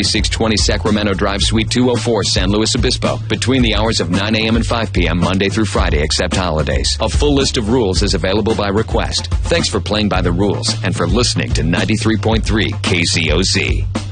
2620 Sacramento Drive, Suite 204, San Luis Obispo, between the hours of 9 a.m. and 5 p.m. Monday through Friday, except holidays. A full list of rules is available by request. Thanks for playing by the rules and for listening to 93.3 KZOZ.